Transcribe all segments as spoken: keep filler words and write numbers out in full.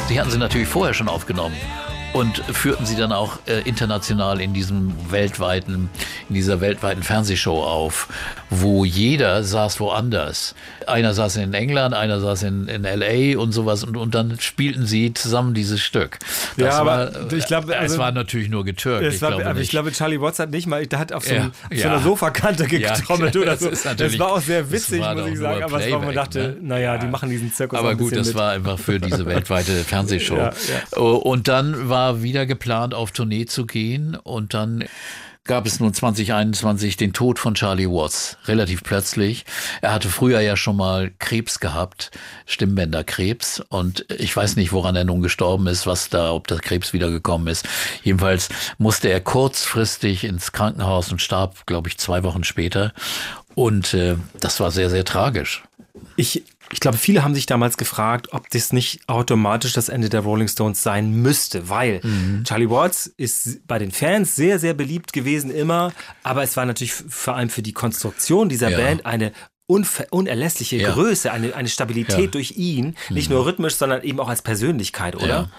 Sie hatten sie natürlich vorher schon aufgenommen und führten sie dann auch äh, international in diesem weltweiten, in dieser weltweiten Fernsehshow auf, wo jeder saß woanders. Einer saß in England, einer saß in, in L A und sowas und, und dann spielten sie zusammen dieses Stück. Das ja, aber war, ich glaube, also, es war natürlich nur getürkt. Es ich, war, glaube aber nicht. ich glaube, Charlie Watts hat nicht mal, der hat auf so, Ja, einem, auf ja. so einer Sofakante getrommelt Ja, oder das so. ist Das natürlich- war auch sehr witzig, das war muss doch ich sagen. nur Aber es war, man Playback, dachte, ne? naja, die machen diesen Zirkus auch Aber ein gut, bisschen das mit. war einfach für diese weltweite Fernsehshow. Ja, ja. Und dann war wieder geplant, auf Tournee zu gehen. Und dann gab es nun zwanzig einundzwanzig den Tod von Charlie Watts, relativ plötzlich. Er hatte früher ja schon mal Krebs gehabt, Stimmbänderkrebs. Und ich weiß nicht, woran er nun gestorben ist, was da, ob der Krebs wiedergekommen ist. Jedenfalls musste er kurzfristig ins Krankenhaus und starb, glaube ich, zwei Wochen später. Und äh, das war sehr, sehr tragisch. Ich, ich glaube, viele haben sich damals gefragt, ob das nicht automatisch das Ende der Rolling Stones sein müsste, weil mhm. Charlie Watts ist bei den Fans sehr, sehr beliebt gewesen immer, aber es war natürlich vor allem für die Konstruktion dieser Ja. Band eine unver- unerlässliche Ja. Größe, eine, eine Stabilität Ja. durch ihn, nicht Mhm. nur rhythmisch, sondern eben auch als Persönlichkeit, oder? Ja.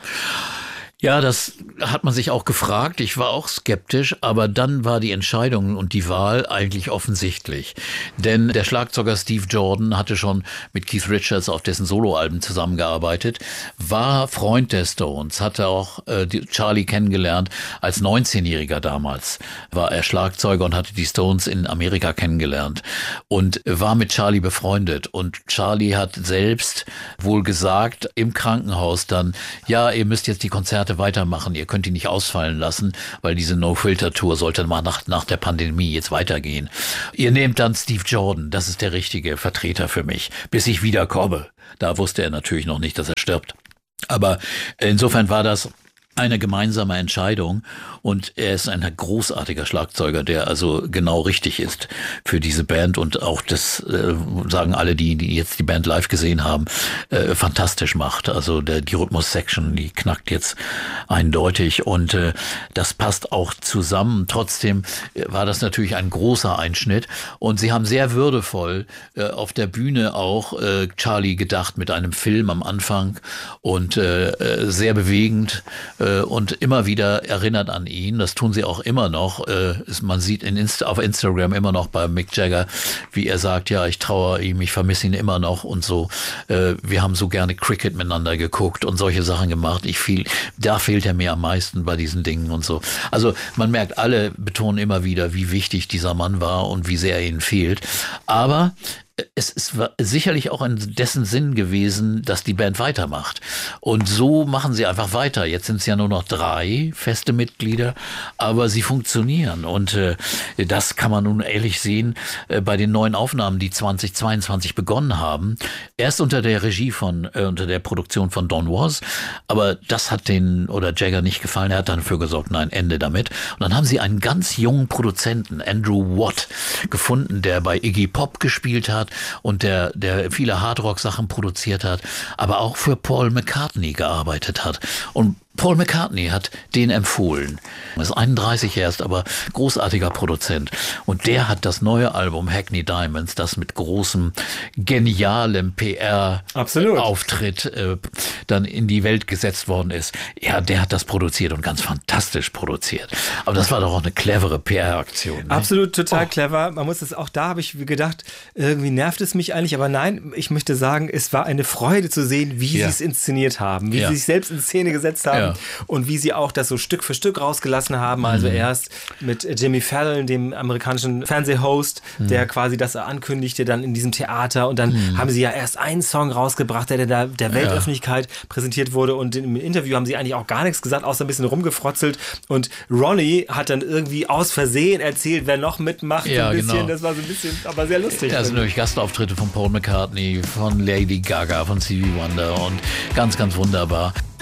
Ja, das hat man sich auch gefragt. Ich war auch skeptisch, aber dann war die Entscheidung und die Wahl eigentlich offensichtlich. Denn der Schlagzeuger Steve Jordan hatte schon mit Keith Richards auf dessen Soloalben zusammengearbeitet, war Freund der Stones, hatte auch äh, die Charlie kennengelernt als neunzehnjähriger damals. War er Schlagzeuger und hatte die Stones in Amerika kennengelernt und war mit Charlie befreundet. Und Charlie hat selbst wohl gesagt im Krankenhaus dann, ja, ihr müsst jetzt die Konzerte weitermachen, ihr könnt die nicht ausfallen lassen, weil diese No-Filter-Tour sollte mal nach, nach der Pandemie jetzt weitergehen. Ihr nehmt dann Steve Jordan, das ist der richtige Vertreter für mich, bis ich wiederkomme. Da wusste er natürlich noch nicht, dass er stirbt. Aber insofern war das eine gemeinsame Entscheidung und er ist ein großartiger Schlagzeuger, der also genau richtig ist für diese Band und auch das, äh, sagen alle, die, die jetzt die Band live gesehen haben, äh, fantastisch macht. Also der, die Rhythmus-Section, die knackt jetzt eindeutig und äh, das passt auch zusammen. Trotzdem war das natürlich ein großer Einschnitt und sie haben sehr würdevoll äh, auf der Bühne auch äh, Charlie gedacht mit einem Film am Anfang und äh, sehr bewegend äh, und immer wieder erinnert an ihn. Das tun sie auch immer noch. Äh, man sieht in Insta- auf Instagram immer noch bei Mick Jagger, wie er sagt, ja, ich trauere ihm, ich vermisse ihn immer noch und so. Äh, wir haben so gerne Cricket miteinander geguckt und solche Sachen gemacht. Ich fiel, da fehlt er mir am meisten bei diesen Dingen und so. Also man merkt, alle betonen immer wieder, wie wichtig dieser Mann war und wie sehr er ihnen fehlt. Aber es ist sicherlich auch in dessen Sinn gewesen, dass die Band weitermacht. Und so machen sie einfach weiter. Jetzt sind es ja nur noch drei feste Mitglieder, aber sie funktionieren. Und äh, das kann man nun ehrlich sehen äh, bei den neuen Aufnahmen, die zwanzig zweiundzwanzig begonnen haben. Erst unter der Regie von, äh, unter der Produktion von Don Was. Aber das hat den oder Jagger nicht gefallen. Er hat dann dafür gesorgt, nein, Ende damit. Und dann haben sie einen ganz jungen Produzenten, Andrew Watt, gefunden, der bei Iggy Pop gespielt hat und der, der viele Hardrock-Sachen produziert hat, aber auch für Paul McCartney gearbeitet hat. Und Paul McCartney hat den empfohlen. Er ist einunddreißig erst, aber großartiger Produzent. Und der hat das neue Album Hackney Diamonds, das mit großem, genialem P R-Auftritt äh, dann in die Welt gesetzt worden ist. Ja, der hat das produziert und ganz fantastisch produziert. Aber das war doch auch eine clevere P R-Aktion. Ne? Absolut, total Oh. clever. Man muss es auch da, habe ich gedacht, irgendwie nervt es mich eigentlich. Aber nein, ich möchte sagen, es war eine Freude zu sehen, wie Ja. sie es inszeniert haben, wie Ja. sie sich selbst in Szene gesetzt haben. Ja. Und wie sie auch das so Stück für Stück rausgelassen haben. Also Mhm. erst mit Jimmy Fallon, dem amerikanischen Fernsehhost, Mhm. der quasi das ankündigte dann in diesem Theater. Und dann Mhm. haben sie ja erst einen Song rausgebracht, der der, der Weltöffentlichkeit präsentiert wurde. Und im Interview haben sie eigentlich auch gar nichts gesagt, außer ein bisschen rumgefrotzelt. Und Ronnie hat dann irgendwie aus Versehen erzählt, wer noch mitmacht. Ja, ein bisschen. genau. Das war so ein bisschen, aber sehr lustig. Ja, es sind nämlich Gastauftritte von Paul McCartney, von Lady Gaga, von Stevie Wonder und ganz, ganz wunderbar.